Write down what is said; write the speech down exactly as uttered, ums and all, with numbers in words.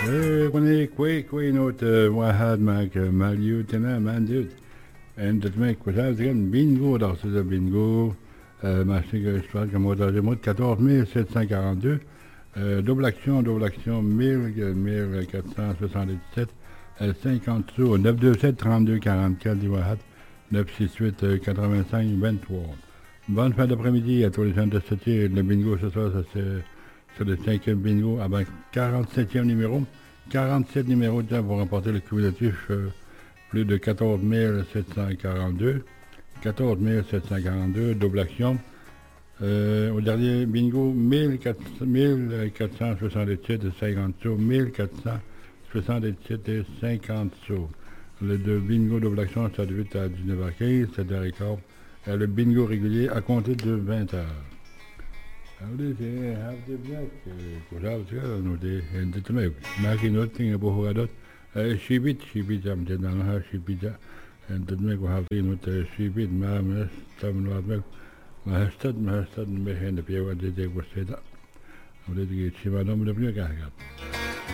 wanneer ik weet nooit wat had maken, maar je ten man doet. En dat maakt wat uit een bingo, dat is een bingo. Ma histoire comme moi, j'ai moi de quatorze mille sept cent quarante-deux. Euh, double action, double action, mille quatre cent soixante-dix-sept, euh, cinquante sous, neuf deux sept trente-deux quarante-quatre, Diwahat, neuf six huit quatre-vingt-cinq vingt-trois. Bonne fin d'après-midi à tous les gens de Sautier. Le bingo ce soir, ça c'est sur le cinquième bingo avec quarante-septième numéro. quarante-sept numéros de temps pour remporter le cumulatif euh, plus de quatorze mille sept cent quarante-deux. quatorze mille sept cent quarante-deux, double action. Euh, au dernier bingo, mille quatre cent soixante-dix-sept et cinquante sous, mille quatre cent soixante-dix-sept et cinquante sous. Le deux bingo double action, ça débute à dix-neuf heures quinze, sept heures quinze. Et le bingo régulier à compter de vingt heures. Houde ze have the black, vooral ze nog de en dit mee. Maak je nooit dingen boven dat. Shibit, shibit, jam de dan ha shibit. En dit mee we have nooit shibit, maar maar staan wat mee. Maar stad, maar stad met hen de pie wat dit was het. Houde die chiva dan met de plek gehad.